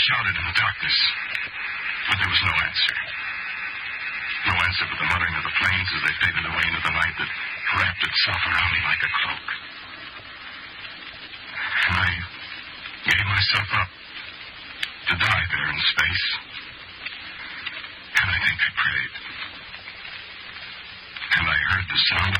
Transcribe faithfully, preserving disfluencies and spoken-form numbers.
shouted in the darkness, but there was no answer. No answer but the muttering of the flames as they faded away into the night that wrapped itself around me like a cloak. And I gave myself up to die there in space. And I think I prayed. And I heard the sound of